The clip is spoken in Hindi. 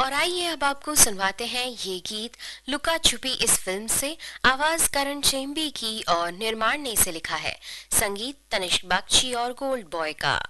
और आइए अब आपको सुनवाते हैं ये गीत लुका छुपी इस फिल्म से। आवाज करण चेम्बी की और निर्माण ने इसे लिखा है। संगीत तनिष्क बख्शी और गोल्ड बॉय का।